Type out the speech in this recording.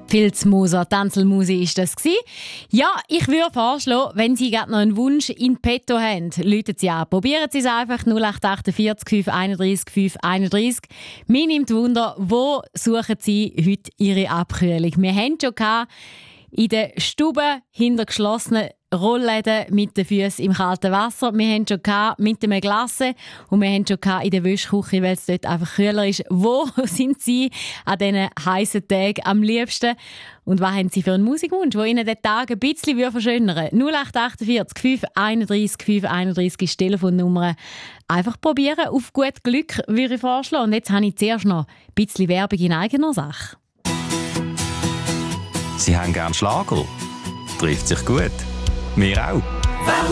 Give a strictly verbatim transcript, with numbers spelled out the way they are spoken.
Filzmoser, Tanzelmusi ist das gsi. Ja, ich würde vorschlagen, wenn Sie gerade noch einen Wunsch in petto haben, rufen Sie an. Probieren Sie es einfach null acht achtundvierzig fünf einunddreißig fünf einunddreißig. Mir nimmt Wunder, wo suchen Sie heute Ihre Abkühlung? Wir haben schon gehabt, in der Stube hinter geschlossenen Rollläden mit den Füßen im kalten Wasser. Wir haben schon gehabt mit dem Glasse und wir haben schon gehabt in der Wäschküche, weil es dort einfach kühler ist. Wo sind Sie an diesen heißen Tagen am liebsten? Und was haben Sie für einen Musikwunsch, der Ihnen den Tag ein bisschen verschönern würde? null acht achtundvierzig fünf einunddreißig fünf einunddreißig ist die Telefonnummer. Einfach probieren, auf gut Glück würde ich vorschlagen. Und jetzt habe ich zuerst noch ein bisschen Werbung in eigener Sache. Sie haben gern Schlager? Trifft sich gut. Wir auch.